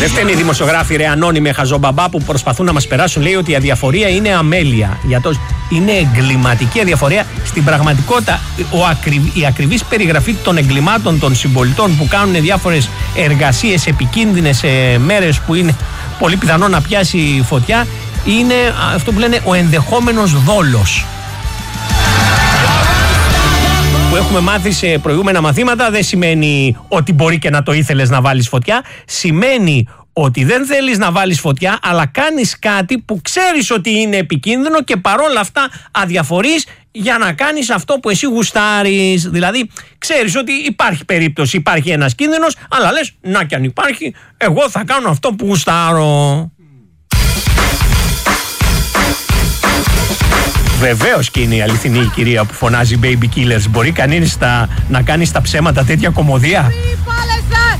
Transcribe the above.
Δεν φταίνει οι δημοσιογράφοι ρε ανώνυμοι χαζομπαμπά που προσπαθούν να μας περάσουν. Λέει ότι η αδιαφορία είναι αμέλεια. Είναι εγκληματική αδιαφορία. Στην πραγματικότητα η ακριβής περιγραφή των εγκλημάτων των συμπολιτών που κάνουν διάφορες εργασίες επικίνδυνες σε μέρες που είναι πολύ πιθανό να πιάσει φωτιά είναι αυτό που λένε ο ενδεχόμενος δόλος. Που έχουμε μάθει σε προηγούμενα μαθήματα δεν σημαίνει ότι μπορεί και να το ήθελες να βάλεις φωτιά. Σημαίνει ότι δεν θέλεις να βάλεις φωτιά, αλλά κάνεις κάτι που ξέρεις ότι είναι επικίνδυνο και παρόλα αυτά αδιαφορείς για να κάνεις αυτό που εσύ γουστάρεις. Δηλαδή ξέρεις ότι υπάρχει περίπτωση, υπάρχει ένας κίνδυνος, αλλά λες να κι αν υπάρχει, εγώ θα κάνω αυτό που γουστάρω. Βεβαίως και είναι η αληθινή η κυρία που φωνάζει baby killers. Μπορεί κανείς να κάνει στα ψέματα τέτοια κωμωδία?